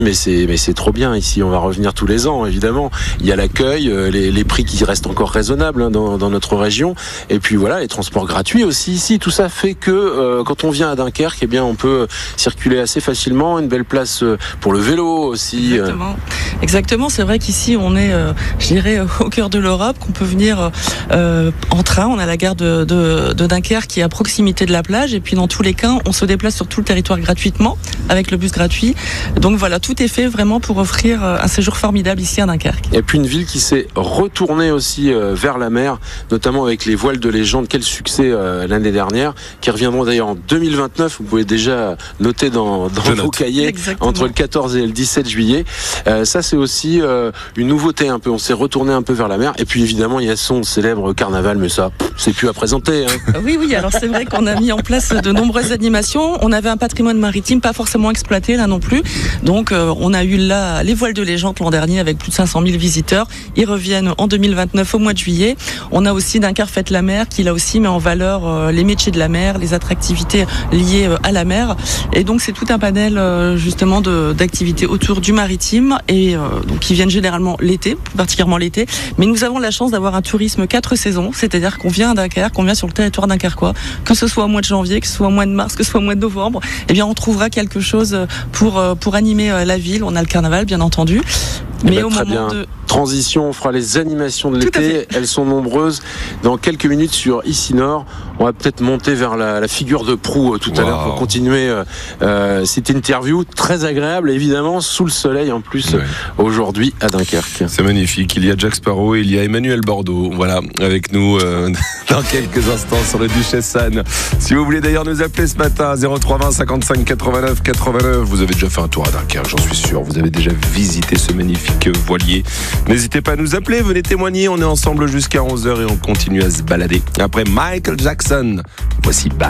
Mais c'est trop bien ici, on va revenir tous les ans évidemment. Il y a l'accueil, les prix qui restent encore raisonnables dans notre région, et puis voilà, les transports gratuits aussi ici. Tout ça fait que quand on vient à Dunkerque, eh bien on peut circuler assez facilement, une belle place pour le vélo aussi. Exactement, c'est vrai qu'ici on est, je dirais, au cœur de l'Europe, qu'on peut venir en train. On a la gare de Dunkerque qui est à proximité de la plage, et puis dans tous les cas, on se déplace sur tout le territoire gratuitement avec le bus gratuit. Donc voilà, tout est fait vraiment pour offrir un séjour formidable ici à Dunkerque. Et puis une ville qui s'est retournée aussi vers la mer, notamment avec les voiles de légende. Quel succès l'année dernière, qui reviendront d'ailleurs en 2029. Vous pouvez déjà noter dans vos cahiers. Exactement. Entre le 14 et le 17 juillet. Ça c'est aussi une nouveauté un peu. On s'est retourné un peu vers la mer. Et puis évidemment il y a son célèbre carnaval, mais ça c'est plus à présenter. Oui, alors c'est vrai qu'on a mis en place de nombreuses animations. On avait un patrimoine maritime pas forcément exploité là non plus. Donc on a eu là les voiles de légende l'an dernier avec plus de 500 000 visiteurs. Ils reviennent en 2029 au mois de juillet. On a aussi Dunkerque Fête la mer qui là aussi met en valeur les métiers de la mer, les attractivités liées à la mer. Et donc c'est tout un panel justement d'activités autour du maritime et donc qui viennent généralement l'été, plus particulièrement l'été. Mais nous avons la chance d'avoir un tourisme 4 saisons, c'est-à-dire qu'on vient à Dunkerque, qu'on vient sur le territoire dunkerquois, que ce soit au mois de janvier, que ce soit au mois de mars, que ce soit au mois de novembre, eh bien on trouvera quelque chose pour animer la ville. On a le carnaval bien entendu. Mais au moment de transition, on fera les animations de l'été. Elles sont nombreuses. Dans quelques minutes sur Ici Nord, on va peut-être monter vers la figure de proue tout à l'heure pour continuer cette interview très agréable, évidemment, sous le soleil en plus aujourd'hui à Dunkerque. C'est magnifique. Il y a Jack Sparrow et il y a Emmanuel Bordeaux. Voilà, avec nous dans quelques instants sur le Duchesse Anne. Si vous voulez d'ailleurs nous appeler ce matin, 0320 55 89 89. Vous avez déjà fait un tour à Dunkerque, j'en suis sûr. Vous avez déjà visité ce magnifique voilier. N'hésitez pas à nous appeler, venez témoigner. On est ensemble jusqu'à 11h et on continue à se balader. Après Michael Jackson, voici Bad.